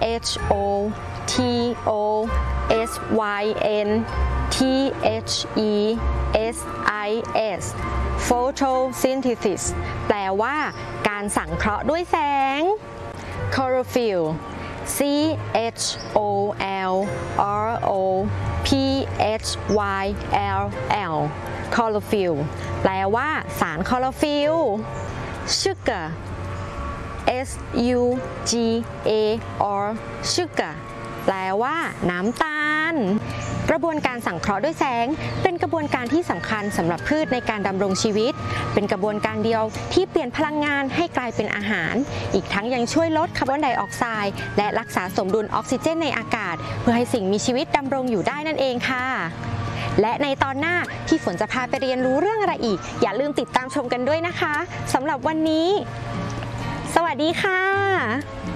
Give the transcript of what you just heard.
H O T O S Y N T H E S I S photosynthesis แปลว่าการสังเคราะห์ด้วยแสง chlorophyll C H O L R O P H Y L L chlorophyll แปลว่าสารคลอโรฟิล sugar S U G A R sugar แปลว่าน้ำตาลกระบวนการสังเคราะห์ด้วยแสงเป็นกระบวนการที่สำคัญสำหรับพืชในการดำรงชีวิตเป็นกระบวนการเดียวที่เปลี่ยนพลังงานให้กลายเป็นอาหารอีกทั้งยังช่วยลดคาร์บอนไดออกไซด์และรักษาสมดุลออกซิเจนในอากาศเพื่อให้สิ่งมีชีวิตดำรงอยู่ได้นั่นเองค่ะและในตอนหน้าพี่ฝนจะพาไปเรียนรู้เรื่องอะไรอีกอย่าลืมติดตามชมกันด้วยนะคะสำหรับวันนี้สวัสดีค่ะ